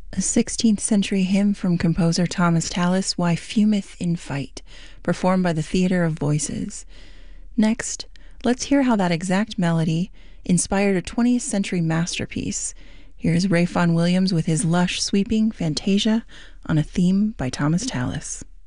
A 16th century hymn from composer Thomas Tallis, Why Fumeth in Fight, performed by the Theatre of Voices. Next, let's hear how that exact melody inspired a 20th century masterpiece. Here's Ray Vaughan Williams with his lush, sweeping Fantasia on a theme by Thomas Tallis.